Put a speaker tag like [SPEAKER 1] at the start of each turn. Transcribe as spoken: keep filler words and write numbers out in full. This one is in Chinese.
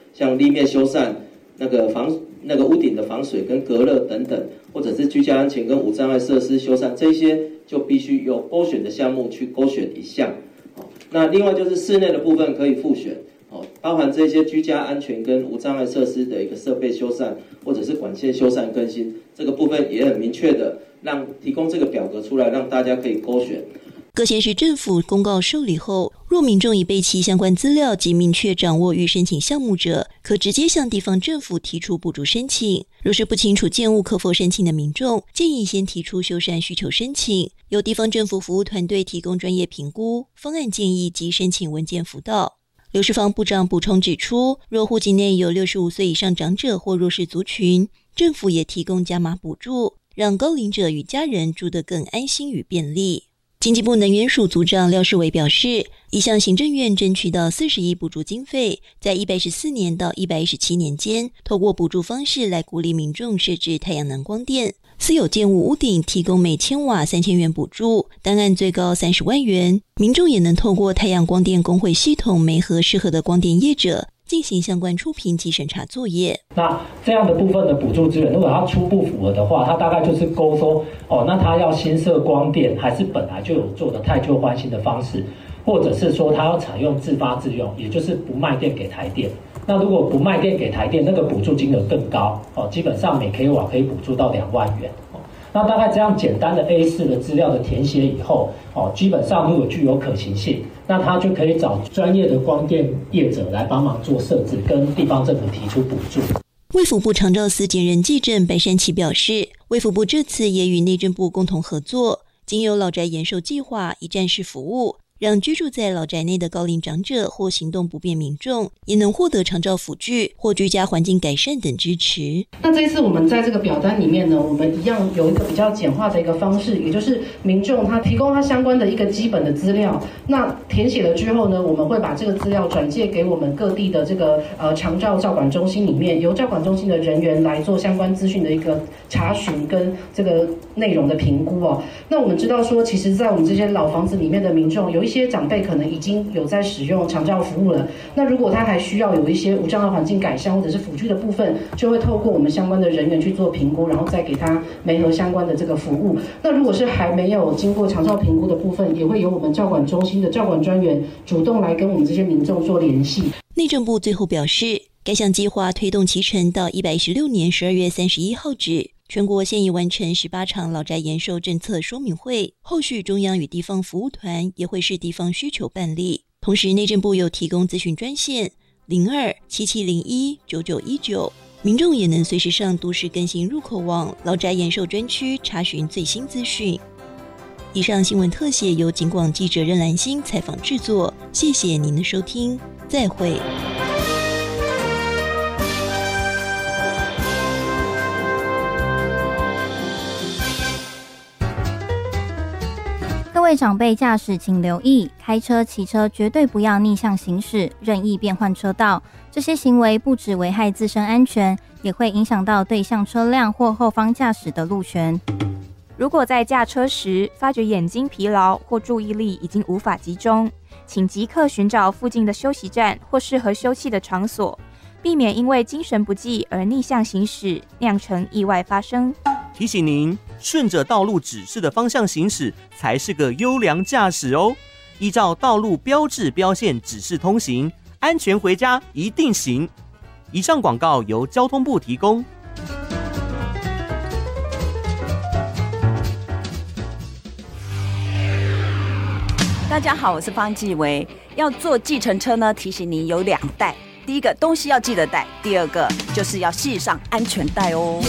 [SPEAKER 1] 像立面修缮、那个防那个屋顶的防水跟隔热等等，或者是居家安全跟无障碍设施修缮，这些就必须由勾选的项目去勾选一项。那另外就是室内的部分可以复选，包含这些居家安全跟无障碍设施的一个设备修缮，或者是管线修缮更新，这个部分也很明确的让提供这个表格出来，让大家可以勾选。
[SPEAKER 2] 各县市政府公告受理后，若民众已备齐相关资料及明确掌握欲申请项目者，可直接向地方政府提出补助申请。若是不清楚建物可否申请的民众，建议先提出修缮需求申请，由地方政府服务团队提供专业评估、方案建议及申请文件辅导。刘世芳部长补充指出，若户籍内有六十五岁以上长者或弱势族群，政府也提供加码补助，让高龄者与家人住得更安心与便利。经济部能源署组长廖世伟表示，已向行政院争取到四十亿补助经费，在一百一十四年到一百一十七年间，透过补助方式来鼓励民众设置太阳能光电。私有建物屋顶提供每千瓦三千元补助，单案最高三十万元。民众也能透过太阳光电工会系统媒合适合的光电业者，进行相关初评及审查作业。
[SPEAKER 3] 那这样的部分的补助资源，如果它初步符合的话，它大概就是勾说，哦，那它要新设光电，还是本来就有做的汰旧换新的方式，或者是说它要采用自发自用，也就是不卖电给台电。那如果不卖电给台电，那个补助金额更高，哦，基本上每 kW 可以补助到两万元。那大概这样简单的 A 四 的资料的填写以后，哦，基本上如果具有可行性，那他就可以找专业的光电业者来帮忙做设置，跟地方政府提出补助。
[SPEAKER 2] 卫福部长照司检人技正白山奇表示，卫福部这次也与内政部共同合作，经由老宅延寿计划一站式服务，让居住在老宅内的高龄长者或行动不便民众也能获得长照辅具或居家环境改善等支持。
[SPEAKER 4] 那这一次我们在这个表单里面呢，我们一样有一个比较简化的一个方式，也就是民众他提供他相关的一个基本的资料，那填写了之后呢，我们会把这个资料转介给我们各地的这个呃长照照管中心里面，由照管中心的人员来做相关资讯的一个查询跟这个内容的评估哦。那我们知道说，其实在我们这些老房子里面的民众，有一些一些长辈可能已经有在使用长照服务了，那如果他还需要有一些无障碍环境改善或者是辅具的部分，就会透过我们相关的人员去做评估，然后再给他媒合相关的这个服务。那如果是还没有经过长照评估的部分，也会由我们照管中心的照管专员主动来跟我们这些民众做联系。
[SPEAKER 2] 内政部最后表示，该项计划推动期程到一百一十六年十二月三十一号止。全国现已完成十八场老宅延寿政策说明会，后续中央与地方服务团也会视地方需求办理。同时，内政部有提供咨询专线零二七七零一九九一九，民众也能随时上都市更新入口网老宅延寿专区查询最新资讯。以上新闻特写由警广记者任兰心采访制作，谢谢您的收听，再会。
[SPEAKER 5] 各位长辈驾驶请留意，开车骑车绝对不要逆向行驶，任意变换车道，这些行为不只危害自身安全，也会影响到对向车辆或后方驾驶的路权。
[SPEAKER 6] 如果在驾车时发觉眼睛疲劳或注意力已经无法集中，请即刻寻找附近的休息站或适合休憩的场所，避免因为精神不济而逆向行驶，酿成意外发生。
[SPEAKER 7] 提醒您，顺着道路指示的方向行驶才是个优良驾驶哦。依照道路标志标线指示通行，安全回家一定行。以上广告由交通部提供。
[SPEAKER 8] 大家好，我是方继维。要坐计程车呢，提醒您有两带，第一个东西要记得带，第二个就是要系上安全带哦。